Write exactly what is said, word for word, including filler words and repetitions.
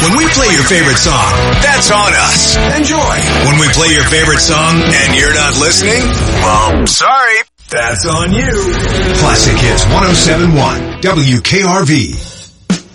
When we play your favorite song, that's on us. Enjoy. When we play your favorite song and you're not listening, well, sorry. That's on you. Classic Hits one oh seven point one W K R V.